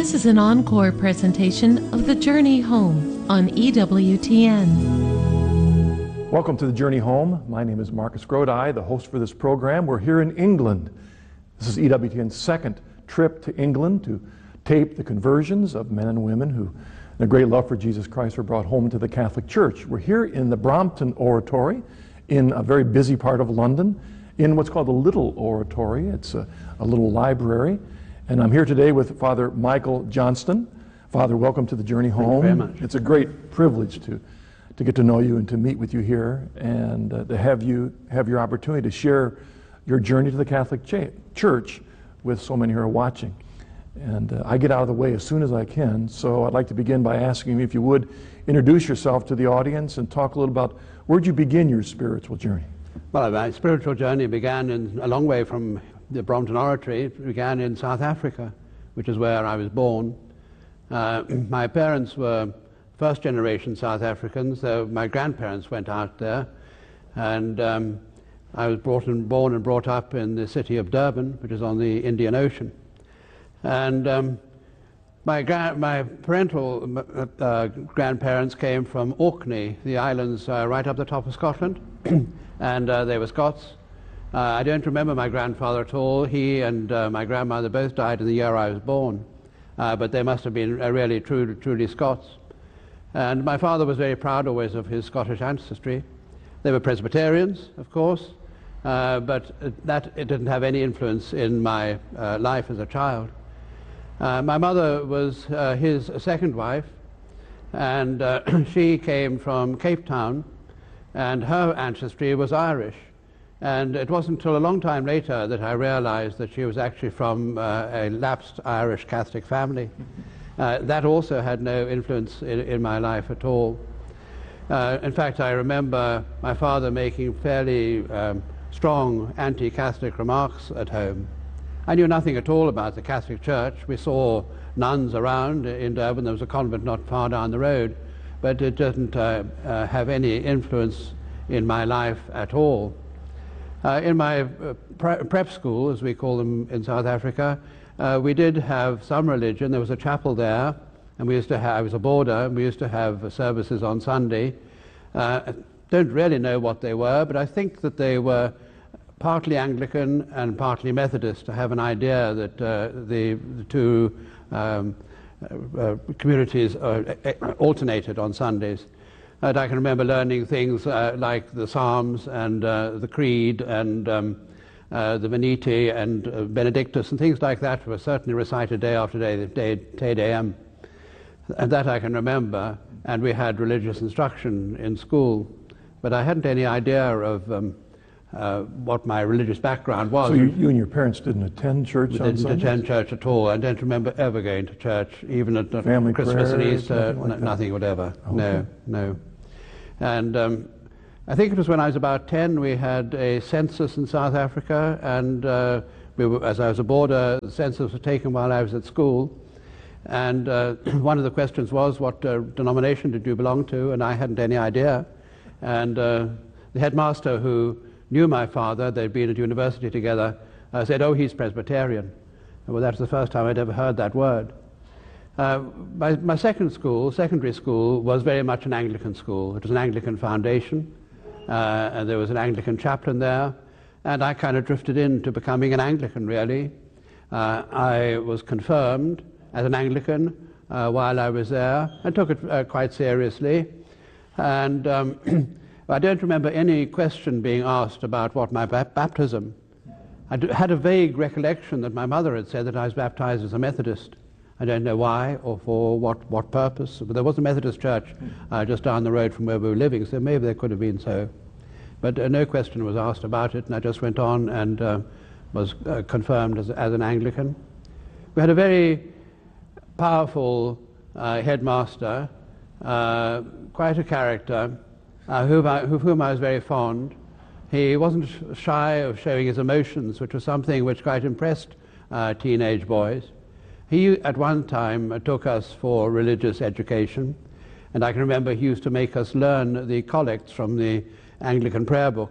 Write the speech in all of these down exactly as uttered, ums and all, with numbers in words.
This is an encore presentation of The Journey Home on E W T N. Welcome to The Journey Home. My name is Marcus Grodi, the host for this program. We're here in England. This is E W T N's second trip to England to tape the conversions of men and women who, in a great love for Jesus Christ, were brought home to the Catholic Church. We're here in the Brompton Oratory in a very busy part of London, in what's called the Little Oratory. It's a, a little library. And I'm here today with Father Michael Johnston. Father, welcome to The Journey Home. Thank you very much. It's a great privilege to, to get to know you and to meet with you here, and uh, to have you have your opportunity to share your journey to the Catholic Ch- Church with so many who are watching. And uh, I get out of the way as soon as I can, so I'd like to begin by asking you if you would introduce yourself to the audience and talk a little about where'd you begin your spiritual journey? Well, my spiritual journey began in, a long way from the Brompton Oratory. It began in South Africa, which is where I was born. Uh, my parents were first generation South Africans, so my grandparents went out there, and um, I was brought and born and brought up in the city of Durban, which is on the Indian Ocean. And um, my, gra- my parental uh, grandparents came from Orkney, the islands uh, right up the top of Scotland, and uh, they were Scots. Uh, I don't remember my grandfather at all. He and uh, my grandmother both died in the year I was born, uh, but they must have been uh, really true, truly Scots. And my father was very proud always of his Scottish ancestry. They were Presbyterians, of course, uh, but that it didn't have any influence in my uh, life as a child. Uh, my mother was uh, his second wife, and uh, she came from Cape Town, and her ancestry was Irish. And it wasn't until a long time later that I realized that she was actually from uh, a lapsed Irish Catholic family. Uh, that also had no influence in, in my life at all. Uh, in fact, I remember my father making fairly um, strong anti-Catholic remarks at home. I knew nothing at all about the Catholic Church. We saw nuns around in Durban. There was a convent not far down the road, but it didn't uh, uh, have any influence in my life at all. Uh, in my uh, pre- prep school, as we call them in South Africa, uh, we did have some religion. There was a chapel there, and we used to have, I was a boarder, and we used to have uh, services on Sunday. Uh, don't really know what they were, but I think that they were partly Anglican and partly Methodist, to have an idea that uh, the, the two um, uh, communities uh, alternated on Sundays. And I can remember learning things uh, like the Psalms and uh, the Creed and um, uh, the Venite and uh, Benedictus and things like that were certainly recited day after day, day, Te Deum. And that I can remember. And we had religious instruction in school. But I hadn't any idea of um, uh, what my religious background was. So you, you and your parents didn't attend church we on didn't Sundays? attend church at all. I don't remember ever going to church, even at Family Christmas and prayers, Easter. nothing like n- that? nothing whatever. Okay. No, no. And um, I think it was when I was about ten, we had a census in South Africa, and uh, we were, as I was a boarder, the census was taken while I was at school. And uh, one of the questions was, what uh, denomination did you belong to? And I hadn't any idea. And uh, the headmaster, who knew my father, they'd been at university together, uh, said, oh, he's Presbyterian. Well, that's the first time I'd ever heard that word. Uh, my, my second school, secondary school, was very much an Anglican school. It was an Anglican foundation, uh, and there was an Anglican chaplain there, and I kind of drifted into becoming an Anglican, really. Uh, I was confirmed as an Anglican uh, while I was there, and took it uh, quite seriously. And um, I don't remember any question being asked about what my ba- baptism. I d- had a vague recollection that my mother had said that I was baptized as a Methodist. I don't know why or for what, what purpose, but there was a Methodist church uh, just down the road from where we were living, so maybe there could have been so. But uh, no question was asked about it, and I just went on and uh, was uh, confirmed as, as an Anglican. We had a very powerful uh, headmaster, uh, quite a character, uh, whom I, of whom I was very fond. He wasn't shy of showing his emotions, which was something which quite impressed uh, teenage boys. He, at one time, uh, took us for religious education, and I can remember he used to make us learn the collects from the Anglican prayer book.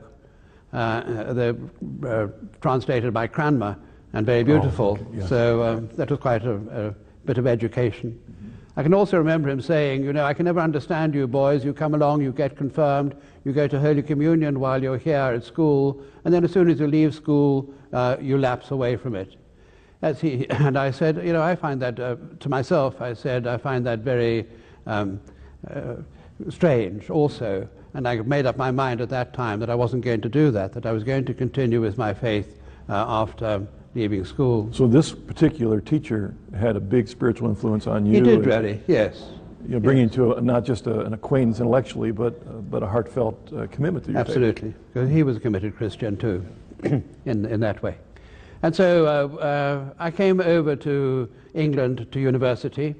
Uh, they're uh, translated by Cranmer, and very beautiful. Oh, okay. Yes. So um, that was quite a, a bit of education. Mm-hmm. I can also remember him saying, you know, I can never understand you boys. You come along, you get confirmed, you go to Holy Communion while you're here at school, and then as soon as you leave school, uh, you lapse away from it. As he, and I said, you know, I find that, uh, to myself, I said, I find that very um, uh, strange also. And I made up my mind at that time that I wasn't going to do that, that I was going to continue with my faith uh, after leaving school. So this particular teacher had a big spiritual influence on you. He did, really, yes. You know, bringing yes. to a, not just a, an acquaintance intellectually, but uh, but a heartfelt uh, commitment to your Absolutely, faith. because he was a committed Christian too, in in that way. And so uh, uh, I came over to England to university.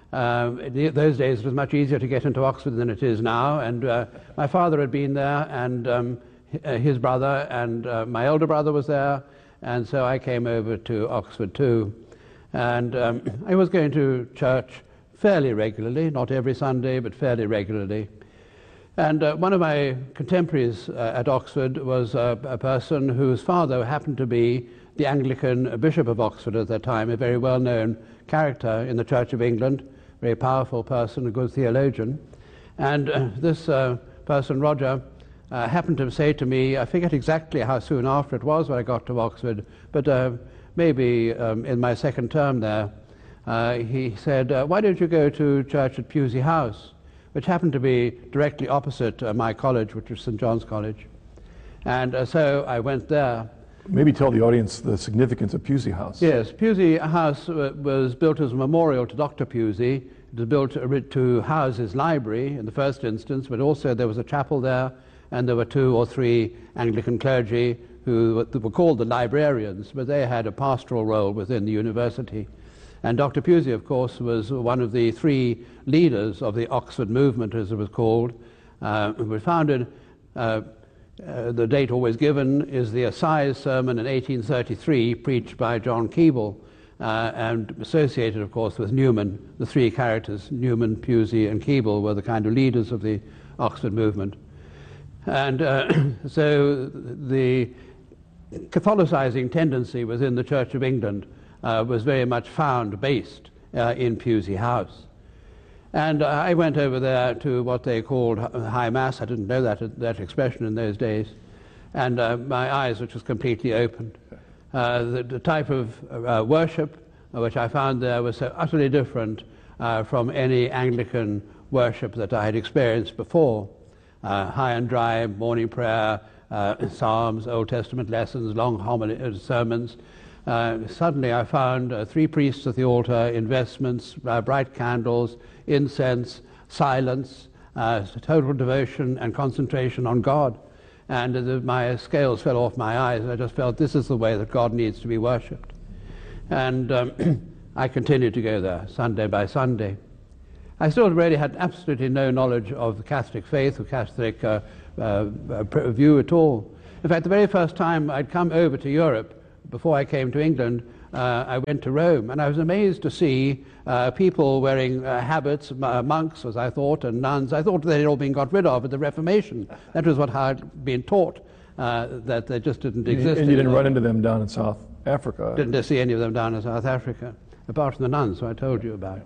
Um, in those days it was much easier to get into Oxford than it is now, and uh, my father had been there, and um, his brother, and uh, my elder brother was there, and so I came over to Oxford too. And um, I was going to church fairly regularly, not every Sunday, but fairly regularly. And uh, one of my contemporaries uh, at Oxford was uh, a person whose father happened to be the Anglican Bishop of Oxford at that time, a very well-known character in the Church of England, very powerful person, a good theologian. And uh, this uh, person, Roger, uh, happened to say to me, I forget exactly how soon after it was when I got to Oxford, but uh, maybe um, in my second term there, uh, he said, uh, why don't you go to church at Pusey House, which happened to be directly opposite uh, my college, which was Saint John's College. And uh, so I went there. Maybe tell the audience the significance of Pusey House. Yes, Pusey House uh, was built as a memorial to Doctor Pusey. It was built to, to house his library in the first instance, but also there was a chapel there, and there were two or three Anglican clergy who were called the librarians, but they had a pastoral role within the university. And Doctor Pusey, of course, was one of the three leaders of the Oxford movement, as it was called. Uh, it was founded, uh, uh, the date always given is the Assize sermon in eighteen thirty-three, preached by John Keble, uh, and associated, of course, with Newman. The three characters, Newman, Pusey, and Keble, were the kind of leaders of the Oxford movement. And uh, so the Catholicizing tendency within the Church of England uh, was very much found based uh, in Pusey House. And uh, I went over there to what they called High Mass. I didn't know that, that expression in those days. And uh, my eyes were just completely opened. Uh, the, the type of uh, worship uh, which I found there was so utterly different uh, from any Anglican worship that I had experienced before. Uh, high and dry, morning prayer, uh, psalms, Old Testament lessons, long homily, uh, sermons. Uh, suddenly I found uh, three priests at the altar, investments, uh, bright candles, incense, silence, uh, total devotion and concentration on God. And uh, the, my scales fell off my eyes. I just felt this is the way that God needs to be worshipped. And um, I continued to go there Sunday by Sunday. I still really had absolutely no knowledge of the Catholic faith or Catholic uh, uh, view at all. In fact, the very first time I'd come over to Europe, before I came to England, uh, I went to Rome, and I was amazed to see uh, people wearing uh, habits, uh, monks, as I thought, and nuns. I thought they'd all been got rid of at the Reformation. That was what I had been taught, uh, that they just didn't exist. And you didn't run into them down in South Africa? Didn't see any of them down in South Africa, apart from the nuns who I told you about.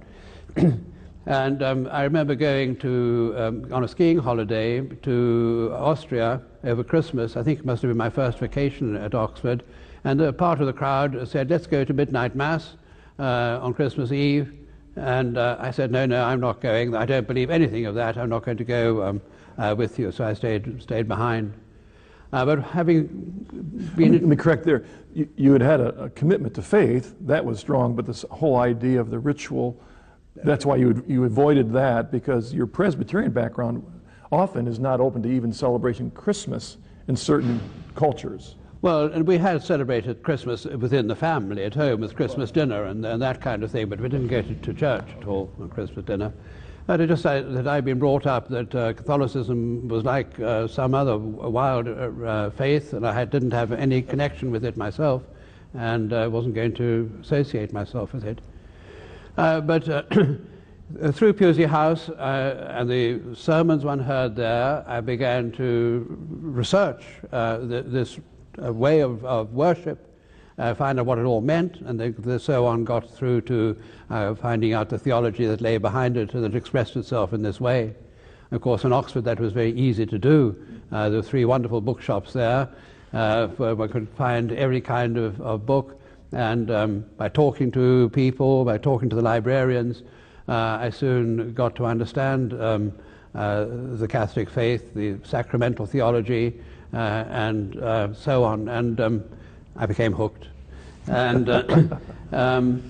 And um, I remember going to, um, on a skiing holiday to Austria over Christmas. I think it must have been my first vacation at Oxford. And uh, part of the crowd said, let's go to midnight mass uh, on Christmas Eve. And uh, I said, no, no, I'm not going. I don't believe anything of that. I'm not going to go um, uh, with you. So I stayed, stayed behind. Uh, but having been... Let me, let me correct there. You, you had had a, a commitment to faith. That was strong. But this whole idea of the ritual, that's why you, you avoided that, because your Presbyterian background often is not open to even celebrating Christmas in certain cultures. Well, and we had celebrated Christmas within the family at home with Christmas dinner and, and that kind of thing, but we didn't go to, to church at all on Christmas dinner. But it just uh, that I'd been brought up that uh, Catholicism was like uh, some other wild uh, faith, and I had, didn't have any connection with it myself, and I uh, wasn't going to associate myself with it. Uh, but uh, through Pusey House uh, and the sermons one heard there, I began to research uh, the, this uh, way of, of worship. uh, find out what it all meant, and they, they so on got through to uh, finding out the theology that lay behind it and that expressed itself in this way. Of course, in Oxford that was very easy to do. Uh, there were three wonderful bookshops there uh, where one could find every kind of, of book, and um, by talking to people, by talking to the librarians, uh, I soon got to understand um, uh, the Catholic faith, the sacramental theology, uh, and uh, so on, and um, I became hooked. And uh, um,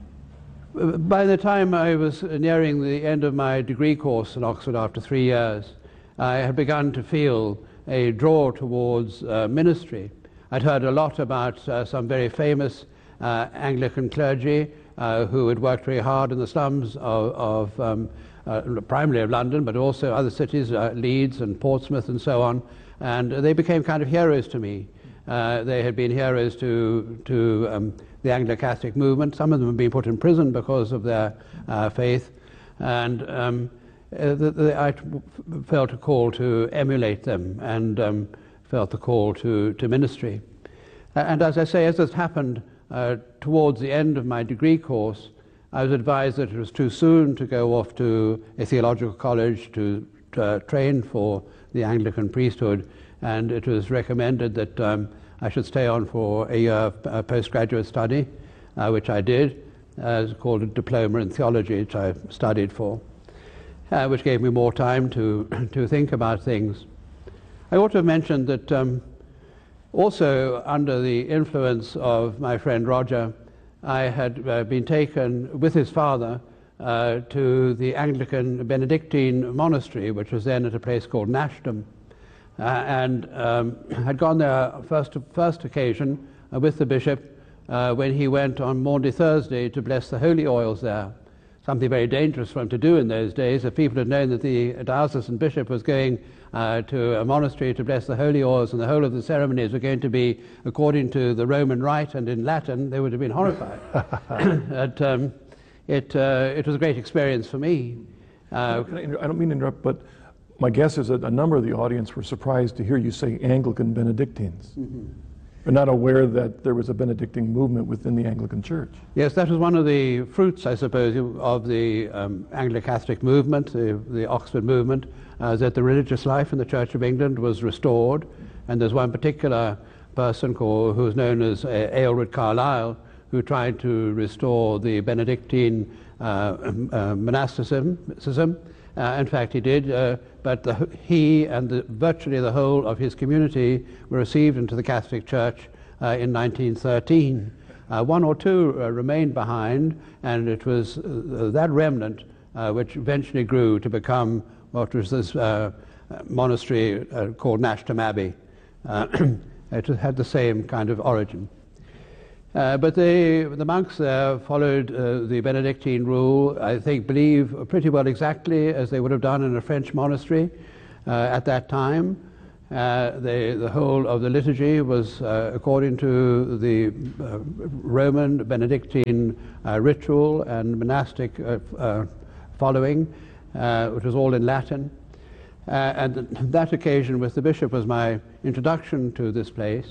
by the time I was nearing the end of my degree course in Oxford after three years, I had begun to feel a draw towards uh, ministry. I'd heard a lot about uh, some very famous uh, Anglican clergy uh, who had worked very hard in the slums of, of um, uh, primarily of London, but also other cities, uh, Leeds and Portsmouth and so on, and they became kind of heroes to me. Uh, they had been heroes to, to um, the Anglo-Catholic movement. Some of them have been put in prison because of their uh, faith, and um, uh, the, the, I felt a call to emulate them, and um, felt the call to, to ministry. Uh, and as I say, as this happened uh, towards the end of my degree course, I was advised that it was too soon to go off to a theological college to, to uh, train for the Anglican priesthood, and it was recommended that um, I should stay on for a year of uh, postgraduate study, uh, which I did. Uh, it's called a diploma in theology, which I studied for, uh, which gave me more time to, to think about things. I ought to have mentioned that um, also under the influence of my friend Roger, I had uh, been taken with his father uh, to the Anglican Benedictine monastery, which was then at a place called Nashton. Uh, and um, had gone there first first occasion uh, with the bishop uh, when he went on Maundy Thursday to bless the holy oils there. Something very dangerous for him to do in those days. If people had known that the diocesan bishop was going uh, to a monastery to bless the holy oils and the whole of the ceremonies were going to be according to the Roman rite and in Latin, they would have been horrified. but, um, it, uh, it was a great experience for me. Uh, I, I don't mean to interrupt, but my guess is that a number of the audience were surprised to hear you say Anglican Benedictines. Mm-hmm. They're not aware that there was a Benedictine movement within the Anglican Church. Yes, that was one of the fruits, I suppose, of the um, Anglo-Catholic movement, the, the Oxford movement, uh, that the religious life in the Church of England was restored. And there's one particular person called, who's known as uh, Aylward Carlisle, who tried to restore the Benedictine uh, uh, monasticism. Uh, in fact, he did, uh, but the, he and the, virtually the whole of his community were received into the Catholic Church uh, in nineteen thirteen. Uh, one or two uh, remained behind, and it was uh, that remnant uh, which eventually grew to become what was this uh, monastery uh, called Nashton Abbey. Uh, it had the same kind of origin. Uh, but they, the monks there followed uh, the Benedictine rule, I think, believe pretty well exactly as they would have done in a French monastery uh, at that time. Uh, they, the whole of the liturgy was uh, according to the uh, Roman Benedictine uh, ritual and monastic uh, uh, following, uh, which was all in Latin. Uh, and that occasion with the bishop was my introduction to this place.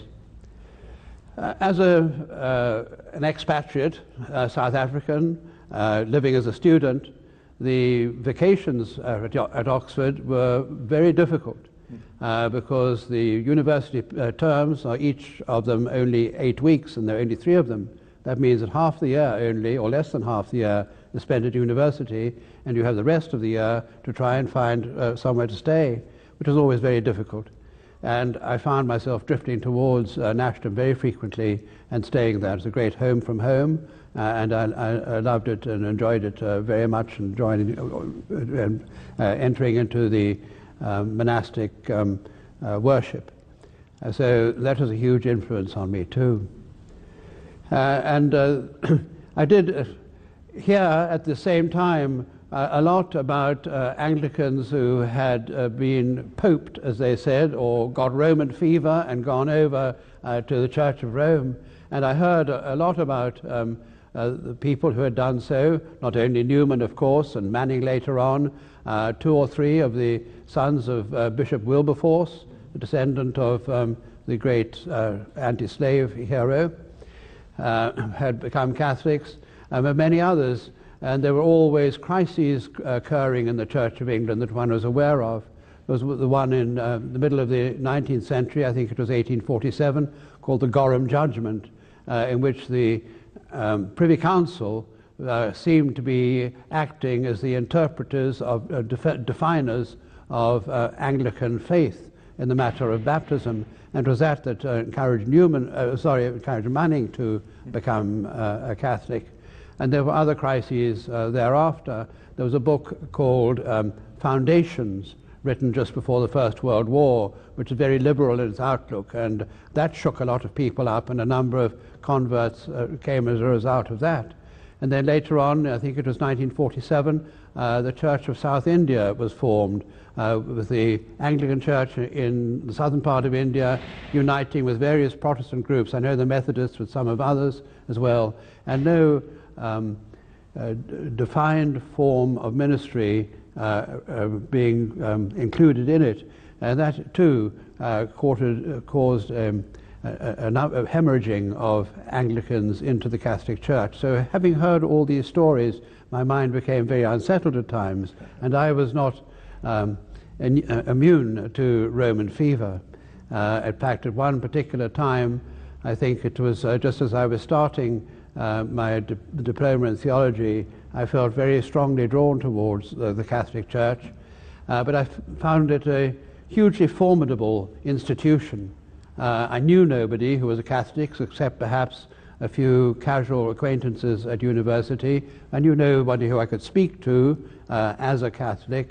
Uh, as a, uh, an expatriate uh, South African uh, living as a student, the vacations uh, at, at Oxford were very difficult uh, because the university uh, terms are each of them only eight weeks and there are only three of them. That means that half the year only, or less than half the year, is spent at university, and you have the rest of the year to try and find uh, somewhere to stay, which is always very difficult. And I found myself drifting towards uh, Nashton very frequently and staying there. It's a great home from home, uh, and I, I, I loved it and enjoyed it uh, very much, and joining, uh, and, uh, entering into the uh, monastic um, uh, worship. Uh, so that was a huge influence on me too. Uh, and uh, I did uh, hear at the same time Uh, a lot about uh, Anglicans who had uh, been poped, as they said, or got Roman fever and gone over uh, to the Church of Rome. And I heard a, a lot about um, uh, the people who had done so, not only Newman, of course, and Manning later on, uh, two or three of the sons of uh, Bishop Wilberforce, a descendant of um, the great uh, anti-slave hero. uh, had become Catholics, and um, many others, and there were always crises occurring in the Church of England that one was aware of. There was the one in uh, the middle of the nineteenth century, I think it was eighteen forty-seven, called the Gorham Judgment, uh, in which the um, Privy Council uh, seemed to be acting as the interpreters of uh, def definers of uh, Anglican faith in the matter of baptism, and it was that that uh, encouraged Newman, uh, sorry, encouraged Manning to become uh, a Catholic. And there were other crises uh, thereafter. There was a book called um, Foundations, written just before the First World War, which is very liberal in its outlook, and that shook a lot of people up, and a number of converts uh, came as a result of that. And then later on, I think it was nineteen forty-seven, uh, the Church of South India was formed, uh, with the Anglican Church in the southern part of India uniting with various Protestant groups. I know the Methodists with some of others as well, and no um, uh, defined form of ministry Uh, uh, being um, included in it, and that too uh, courted, uh, caused um, a, a, a hemorrhaging of Anglicans into the Catholic Church. So having heard all these stories, my mind became very unsettled at times, and I was not um, in, uh, immune to Roman fever. Uh, in fact, at one particular time, I think it was uh, just as I was starting uh, my di diploma in theology, I felt very strongly drawn towards uh, the Catholic Church, uh, but I f found it a hugely formidable institution. Uh, I knew nobody who was a Catholic except perhaps a few casual acquaintances at university. I knew nobody who I could speak to uh, as a Catholic.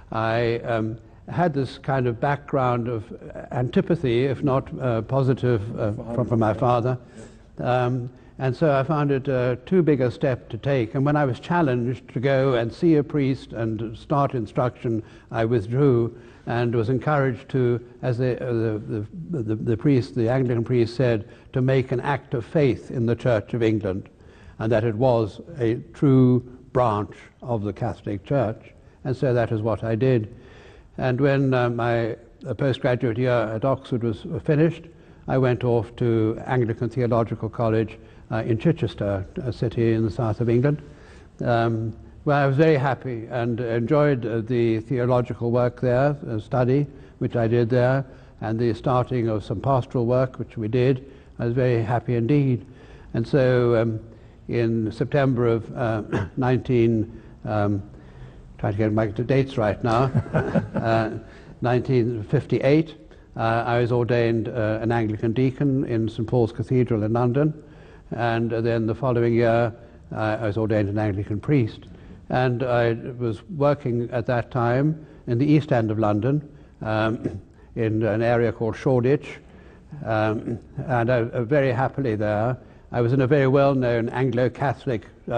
I um, had this kind of background of antipathy, if not uh, positive, uh, from, from my father. Um, And so I found it uh, too big a step to take. And when I was challenged to go and see a priest and start instruction, I withdrew and was encouraged to, as the, uh, the, the, the, the priest, the Anglican priest said, to make an act of faith in the Church of England, and that it was a true branch of the Catholic Church. And so that is what I did. And when uh, my uh, postgraduate year at Oxford was finished, I went off to Anglican Theological College Uh, in Chichester, a city in the south of England, um, where I was very happy and enjoyed uh, the theological work there, uh, study, which I did there, and the starting of some pastoral work, which we did. I was very happy indeed. And so um, in September of uh, nineteen, um, trying to get my dates right now, uh, nineteen fifty-eight, uh, I was ordained uh, an Anglican deacon in Saint Paul's Cathedral in London. And then the following year, uh, I was ordained an Anglican priest. And I was working at that time in the East End of London, um, in an area called Shoreditch, um, and I, uh, very happily there. I was in a very well-known Anglo-Catholic uh,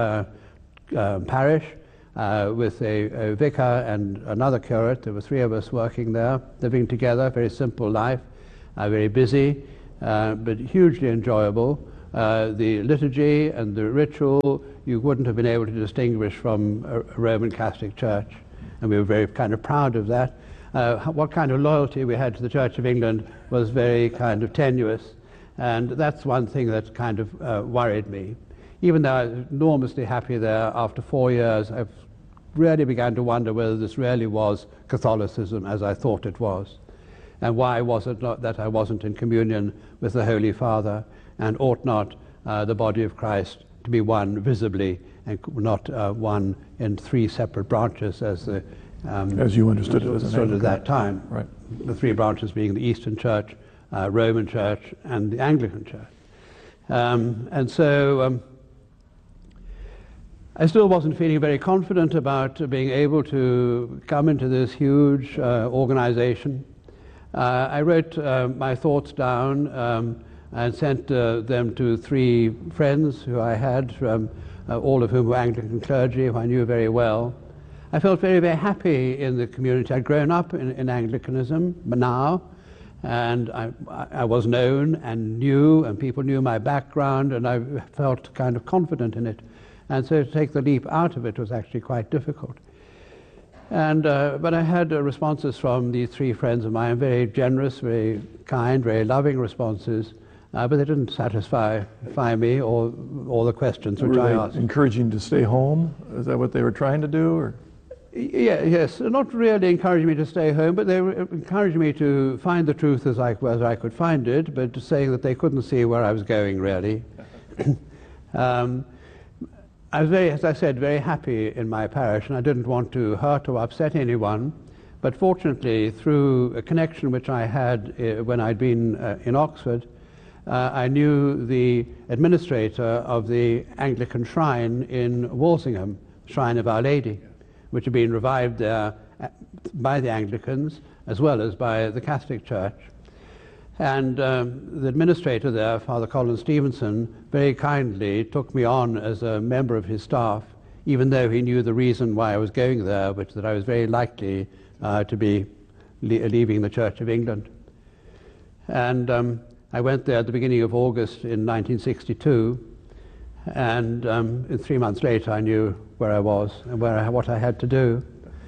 uh, parish uh, with a, a vicar and another curate. There were three of us working there, living together, very simple life, uh, very busy, uh, but hugely enjoyable. Uh, the liturgy and the ritual you wouldn't have been able to distinguish from a, a Roman Catholic Church, and we were very kind of proud of that. Uh, what kind of loyalty we had to the Church of England was very kind of tenuous, and that's one thing that kind of uh, worried me. Even though I was enormously happy there, after four years I really began to wonder whether this really was Catholicism as I thought it was, and why was it not that I wasn't in communion with the Holy Father, and ought not uh, the body of Christ to be one visibly, and not uh, one in three separate branches, as the um, as you understood it as at that time. Right. The three branches being the Eastern Church, uh, Roman Church, and the Anglican Church. Um, and so um, I still wasn't feeling very confident about uh, being able to come into this huge uh, organization. Uh, I wrote uh, my thoughts down um, and sent uh, them to three friends who I had, um, uh, all of whom were Anglican clergy, who I knew very well. I felt very, very happy in the community. I'd grown up in, in Anglicanism now, and I, I was known and knew, and people knew my background, and I felt kind of confident in it. And so to take the leap out of it was actually quite difficult. And, uh, but I had uh, responses from these three friends of mine, very generous, very kind, very loving responses. uh, but they didn't satisfy satisfy me or all the questions which Were I they asked. encouraging you to stay home? Is that what they were trying to do? Or? Yeah, yes, not really encouraging me to stay home, but they were encouraging me to find the truth as I, as I could find it, but saying that they couldn't see where I was going, really. um, I was very, as I said, very happy in my parish, and I didn't want to hurt or upset anyone, but fortunately, through a connection which I had uh, when I'd been uh, in Oxford, uh, I knew the administrator of the Anglican shrine in Walsingham, Shrine of Our Lady, which had been revived there by the Anglicans as well as by the Catholic Church. And um, the administrator there, Father Colin Stevenson, very kindly took me on as a member of his staff, even though he knew the reason why I was going there, which that I was very likely uh, to be le leaving the Church of England. And um, I went there at the beginning of August in nineteen sixty-two, and um, three months later I knew where I was and where I, what I had to do,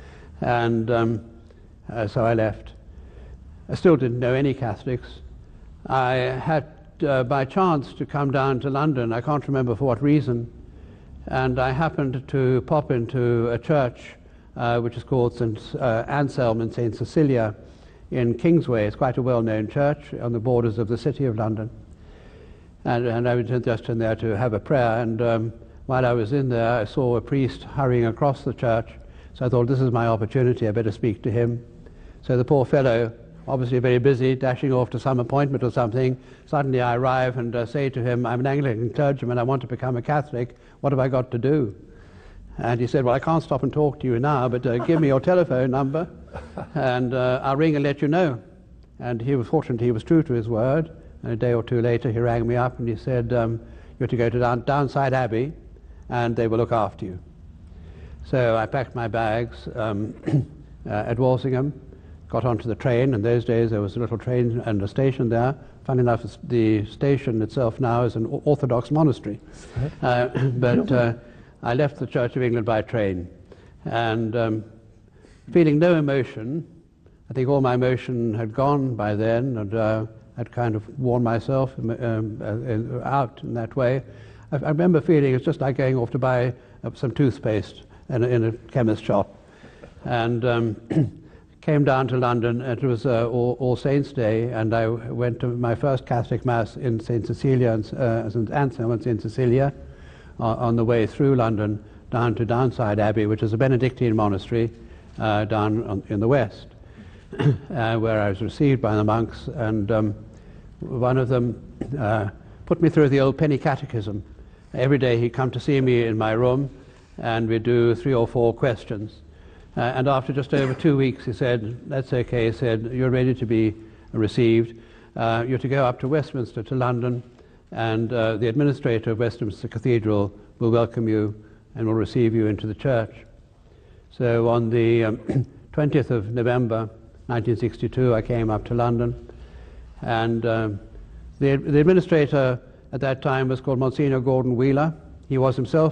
and um, uh, so I left. I still didn't know any Catholics. I had uh, by chance to come down to London, I can't remember for what reason, and I happened to pop into a church uh, which is called Saint Uh, Anselm and Saint Cecilia in Kingsway. It's quite a well-known church on the borders of the City of London. And, and I was just in there to have a prayer, and um, while I was in there I saw a priest hurrying across the church, so I thought, this is my opportunity, I better speak to him. So the poor fellow, obviously very busy, dashing off to some appointment or something, suddenly I arrive and uh, say to him, I'm an Anglican clergyman, I want to become a Catholic, what have I got to do? And he said, well, I can't stop and talk to you now, but uh, give me your telephone number and uh, I'll ring and let you know. And he was fortunate, he was true to his word. And a day or two later he rang me up and he said, um, you're to go to down, Downside Abbey and they will look after you. So I packed my bags um, uh, at Walsingham, got onto the train. In those days there was a little train and a station there. Funny enough, the station itself now is an Orthodox monastery. Uh, but uh, I left the Church of England by train, and um, feeling no emotion. I think all my emotion had gone by then, and uh, I'd kind of worn myself um, uh, out in that way. I, I remember feeling it's just like going off to buy uh, some toothpaste in a, in a chemist shop. And um, came down to London, and it was uh, All, All Saints' Day, and I went to my first Catholic Mass in Saint Cecilia, and uh, Saint Anselm and Saint Cecilia, uh, on the way through London down to Downside Abbey, which is a Benedictine monastery uh, down on, in the west, uh, where I was received by the monks, and um, one of them uh, put me through the old penny catechism. Every day he'd come to see me in my room, and we'd do three or four questions. Uh, and after just over two weeks, he said, that's okay, he said, you're ready to be received. Uh, you're to go up to Westminster, to London, and uh, the administrator of Westminster Cathedral will welcome you and will receive you into the church. So on the um, twentieth of November, nineteen sixty-two, I came up to London, and um, the, the administrator at that time was called Monsignor Gordon Wheeler. He was himself